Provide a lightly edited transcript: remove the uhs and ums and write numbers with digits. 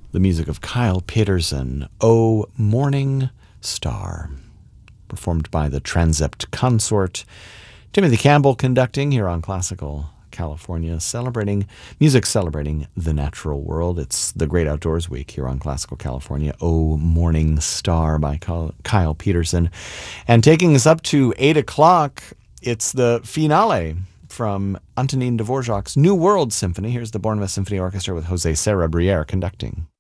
The music of Kyle Peterson, O Morning Star, performed by the Transept Consort. Timothy Campbell conducting here on Classical California, celebrating the natural world. It's the Great Outdoors Week here on Classical California. O Morning Star by Kyle Peterson. And taking us up to 8 o'clock, it's the finale from Antonin Dvorak's New World Symphony. Here's the Bournemouth Symphony Orchestra with Jose Serra Briere conducting.